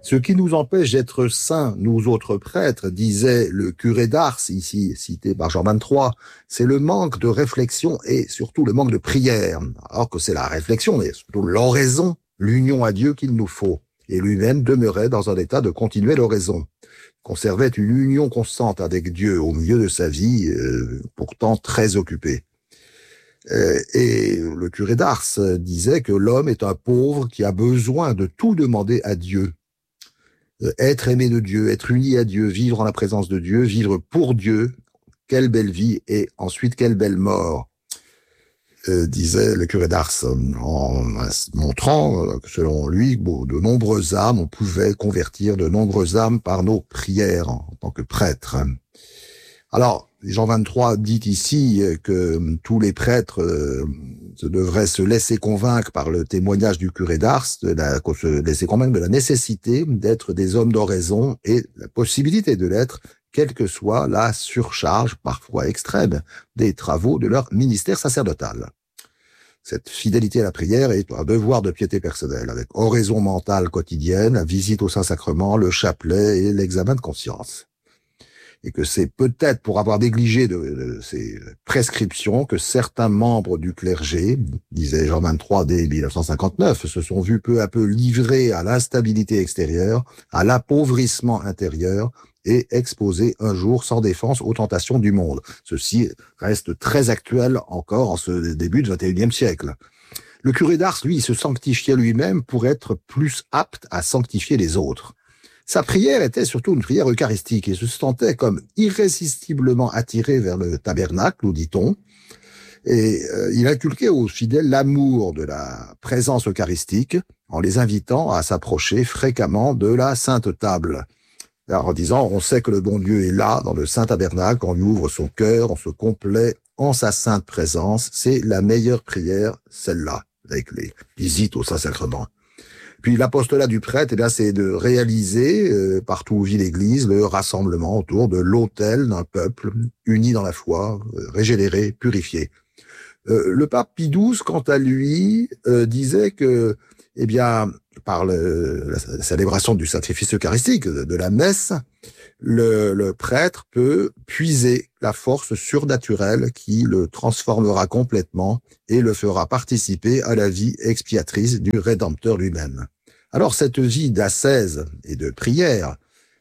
Ce qui nous empêche d'être saints, nous autres prêtres, disait le curé d'Ars, ici cité par Jean 23, c'est le manque de réflexion et surtout le manque de prière. Alors que c'est la réflexion, mais surtout l'oraison, l'union à Dieu qu'il nous faut. Et lui-même demeurait dans un état de continuelle oraison. Conservait une union constante avec Dieu au milieu de sa vie, pourtant très occupée. Et le curé d'Ars disait que l'homme est un pauvre qui a besoin de tout demander à Dieu. Être aimé de Dieu, être uni à Dieu, vivre en la présence de Dieu, vivre pour Dieu, quelle belle vie et ensuite quelle belle mort, disait le curé d'Ars, en montrant que selon lui, de nombreuses âmes, on pouvait convertir de nombreuses âmes par nos prières en tant que prêtres. Alors, Jean 23 dit ici que tous les prêtres devraient se laisser convaincre par le témoignage du curé d'Ars, se laisser convaincre de la nécessité d'être des hommes d'oraison et la possibilité de l'être, quelle que soit la surcharge, parfois extrême, des travaux de leur ministère sacerdotal. Cette fidélité à la prière est un devoir de piété personnelle, avec oraison mentale quotidienne, la visite au Saint-Sacrement, le chapelet et l'examen de conscience. Et que c'est peut-être pour avoir négligé de ces prescriptions que certains membres du clergé, disait Jean 23 dès 1959, se sont vus peu à peu livrés à l'instabilité extérieure, à l'appauvrissement intérieur et exposés un jour sans défense aux tentations du monde. Ceci reste très actuel encore en ce début du XXIe siècle. Le curé d'Ars, lui, se sanctifiait lui-même pour être plus apte à sanctifier les autres. Sa prière était surtout une prière eucharistique et se sentait comme irrésistiblement attiré vers le tabernacle, nous dit-on. Et il inculquait aux fidèles l'amour de la présence eucharistique en les invitant à s'approcher fréquemment de la Sainte Table. Alors, en disant, on sait que le bon Dieu est là, dans le Saint Tabernacle, on lui ouvre son cœur, on se complaît en sa sainte présence. C'est la meilleure prière, celle-là, avec les visites au Saint-Sacrement. Puis l'apostolat du prêtre, c'est de réaliser, partout où vit l'Église, le rassemblement autour de l'autel d'un peuple uni dans la foi, régénéré, purifié. Le pape Pie XII, quant à lui, disait que, par la célébration du sacrifice eucharistique, de la messe, le prêtre peut puiser la force surnaturelle qui le transformera complètement et le fera participer à la vie expiatrice du Rédempteur lui-même. Alors cette vie d'ascèse et de prière,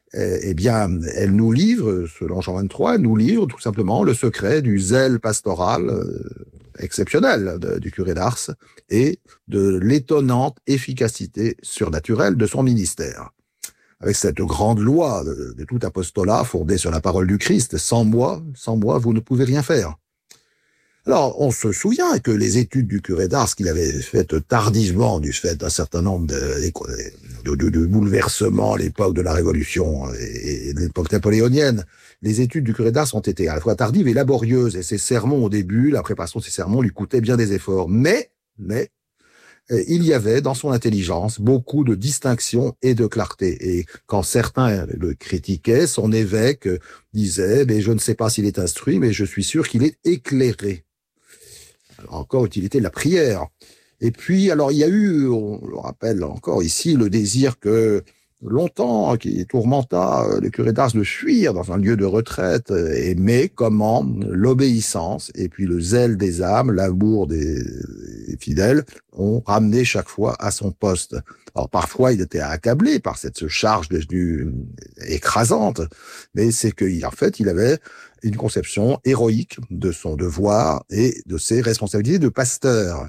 elle nous livre, selon Jean 23, elle nous livre tout simplement le secret du zèle pastoral exceptionnel du curé d'Ars et de l'étonnante efficacité surnaturelle de son ministère. Avec cette grande loi de tout apostolat fondée sur la parole du Christ, sans moi, vous ne pouvez rien faire. Alors, on se souvient que les études du curé d'Ars qu'il avait faites tardivement du fait d'un certain nombre de bouleversements à l'époque de la Révolution et de l'époque napoléonienne, les études du curé d'Ars ont été à la fois tardives et laborieuses, et ses sermons au début, la préparation de ses sermons lui coûtait bien des efforts. Mais, il y avait dans son intelligence beaucoup de distinction et de clarté. Et quand certains le critiquaient, son évêque disait, mais je ne sais pas s'il est instruit, mais je suis sûr qu'il est éclairé. Alors, encore utilité de la prière. Et puis, alors, il y a eu, on le rappelle encore ici, le désir que longtemps, qui tourmenta le curé d'Ars de fuir dans un lieu de retraite, mais comment l'obéissance et puis le zèle des âmes, l'amour des fidèles ont ramené chaque fois à son poste. Alors parfois il était accablé par cette charge devenue écrasante, mais c'est que en fait il avait une conception héroïque de son devoir et de ses responsabilités de pasteur.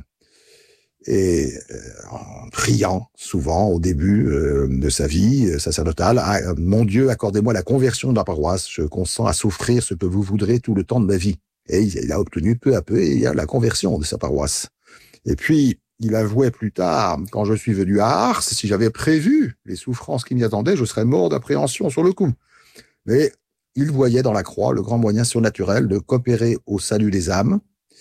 Et en priant souvent au début de sa vie sacerdotale, « Mon Dieu, accordez-moi la conversion de la paroisse, je consens à souffrir ce que vous voudrez tout le temps de ma vie. » Et il a obtenu peu à peu la conversion de sa paroisse. Et puis, il avouait plus tard, quand je suis venu à Ars, si j'avais prévu les souffrances qui m'y attendaient, je serais mort d'appréhension sur le coup. Mais il voyait dans la croix le grand moyen surnaturel de coopérer au salut des âmes.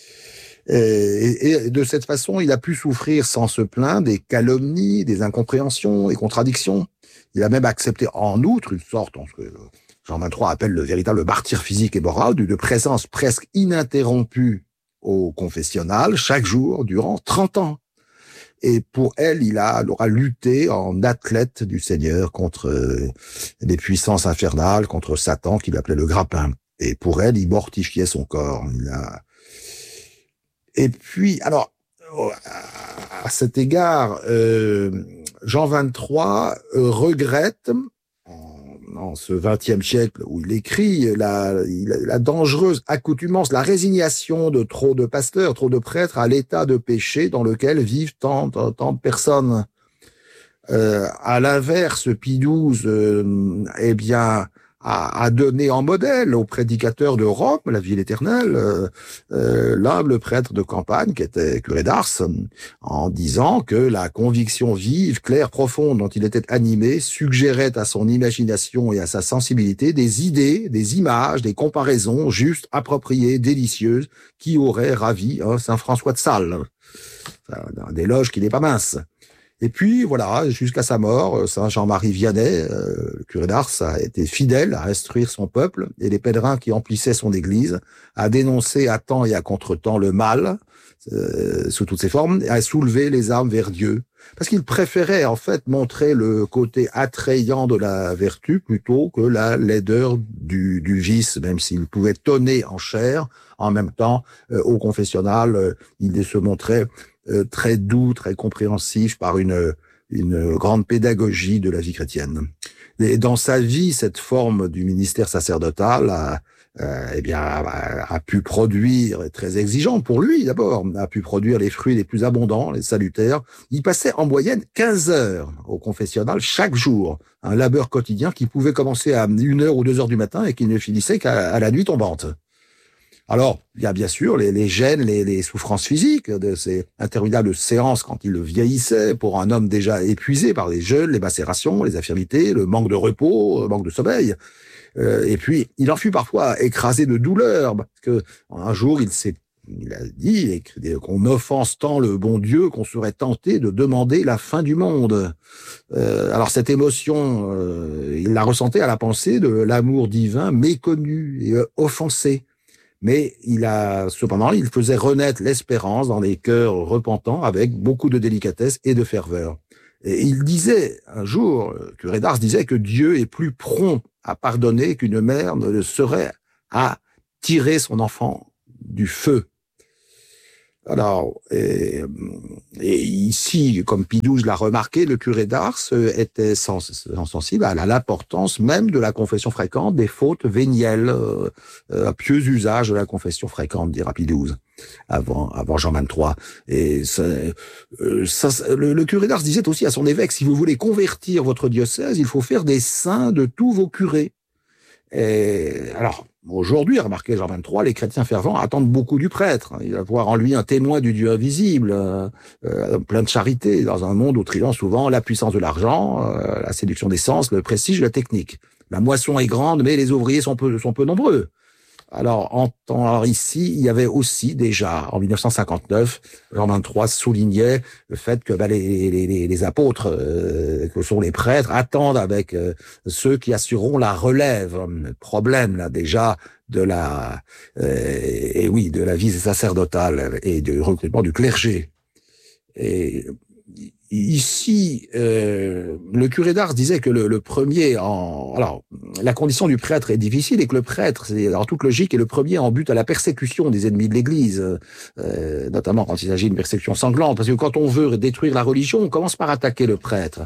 Et de cette façon, il a pu souffrir sans se plaindre des calomnies, des incompréhensions, des contradictions. Il a même accepté en outre une sorte, ce que Jean 23 appelle le véritable martyre physique et moral, d'une présence presque ininterrompue au confessionnal chaque jour durant 30 ans. Et pour elle, il aura lutté en athlète du Seigneur contre les puissances infernales, contre Satan, qu'il appelait le grappin. Et pour elle, il mortifiait son corps. Et puis, alors, à cet égard, Jean XXIII regrette, en ce XXe siècle où il écrit, la dangereuse accoutumance, la résignation de trop de pasteurs, trop de prêtres à l'état de péché dans lequel vivent tant de personnes. À l'inverse, Pie XII, eh bien, a donné en modèle aux prédicateurs de Rome, la ville éternelle, l'humble prêtre de campagne qui était curé d'Ars, en disant que la conviction vive, claire, profonde dont il était animé suggérait à son imagination et à sa sensibilité des idées, des images, des comparaisons justes, appropriées, délicieuses, qui auraient ravi Saint François de Sales. Un éloge qui n'est pas mince. Et puis, voilà, jusqu'à sa mort, Saint Jean-Marie Vianney, le curé d'Ars, a été fidèle à instruire son peuple et les pèlerins qui emplissaient son église, à dénoncer à temps et à contre-temps le mal, sous toutes ses formes, et à soulever les âmes vers Dieu. Parce qu'il préférait, en fait, montrer le côté attrayant de la vertu plutôt que la laideur du vice, même s'il pouvait tonner en chair. En même temps, au confessionnal, il se montrait très doux, très compréhensif par une grande pédagogie de la vie chrétienne. Et dans sa vie, cette forme du ministère sacerdotal a pu produire, très exigeant pour lui d'abord, a pu produire les fruits les plus abondants, les salutaires. Il passait en moyenne 15 heures au confessionnal chaque jour, un labeur quotidien qui pouvait commencer à 1h ou 2h du matin et qui ne finissait qu'à la nuit tombante. Alors, il y a bien sûr les gênes, les souffrances physiques de ces interminables séances quand il vieillissait, pour un homme déjà épuisé par les jeûnes, les macérations, les infirmités, le manque de repos, le manque de sommeil. Et puis, il en fut parfois écrasé de douleur, parce que un jour, il a dit qu'on offense tant le bon Dieu qu'on serait tenté de demander la fin du monde. Alors cette émotion, il la ressentait à la pensée de l'amour divin méconnu et offensé. Mais cependant, il faisait renaître l'espérance dans les cœurs repentants avec beaucoup de délicatesse et de ferveur. Et il disait, un jour, curé d'Ars disait que Dieu est plus prompt à pardonner qu'une mère ne le serait à tirer son enfant du feu. Alors, et ici, comme Pie XII l'a remarqué, le curé d'Ars était sensible à l'importance même de la confession fréquente des fautes vénielles, un pieux usage de la confession fréquente, dira Pie XII, avant Jean XXIII. Et le curé d'Ars disait aussi à son évêque, si vous voulez convertir votre diocèse, il faut faire des saints de tous vos curés. Et alors, aujourd'hui, remarquez Jean XXIII, les chrétiens fervents attendent beaucoup du prêtre. Il va voir en lui un témoin du Dieu invisible, plein de charité, dans un monde où triomphe souvent la puissance de l'argent, la séduction des sens, le prestige, la technique. La moisson est grande, mais les ouvriers sont peu nombreux. Alors, ici, il y avait aussi déjà, en 1959, Jean XXIII soulignait le fait que les apôtres, que sont les prêtres, attendent avec ceux qui assureront la relève. Problème là déjà de la vie sacerdotale et du recrutement du clergé. Et ici, le curé d'Ars disait que le premier alors, la condition du prêtre est difficile et que le prêtre, c'est en toute logique, est le premier en but à la persécution des ennemis de l'Église, notamment quand il s'agit d'une persécution sanglante, parce que quand on veut détruire la religion, on commence par attaquer le prêtre.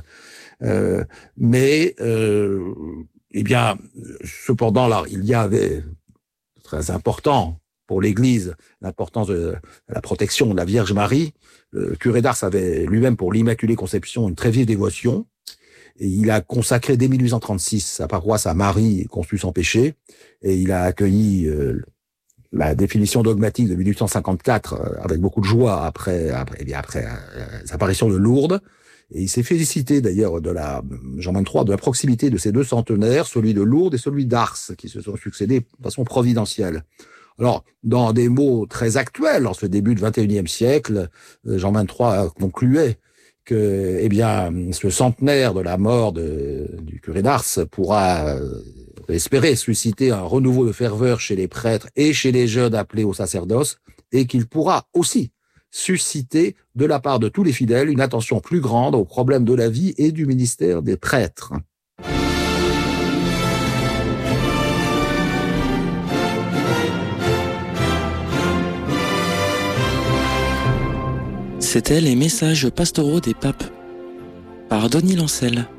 Cependant, là, il y avait très important pour l'Église l'importance de la protection de la Vierge Marie. Le curé d'Ars avait lui-même pour l'Immaculée Conception une très vive dévotion, et il a consacré dès 1836 sa paroisse à Marie conçue sans péché, et il a accueilli la définition dogmatique de 1854 avec beaucoup de joie après l'apparition de Lourdes. Et il s'est félicité d'ailleurs Jean XXIII de la proximité de ces deux centenaires, celui de Lourdes et celui d'Ars, qui se sont succédés de façon providentielle. Alors, dans des mots très actuels, en ce début du XXIe siècle, Jean XXIII concluait que, ce centenaire de la mort du curé d'Ars pourra espérer susciter un renouveau de ferveur chez les prêtres et chez les jeunes appelés au sacerdoce, et qu'il pourra aussi susciter de la part de tous les fidèles une attention plus grande aux problèmes de la vie et du ministère des prêtres. C'étaient les messages pastoraux des papes par Denis Lancel.